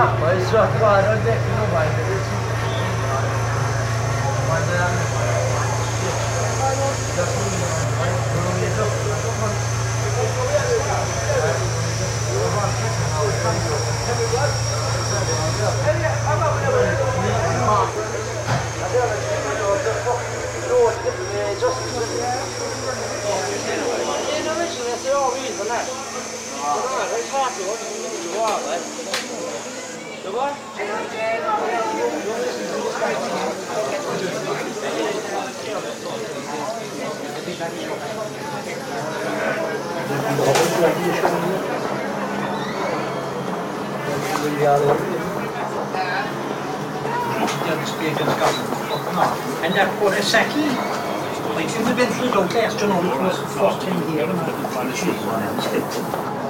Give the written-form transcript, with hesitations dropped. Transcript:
Poi su qua non è che non vai a vedere And that for a Saki, like, you've been through the last, you know, it was first 10 years.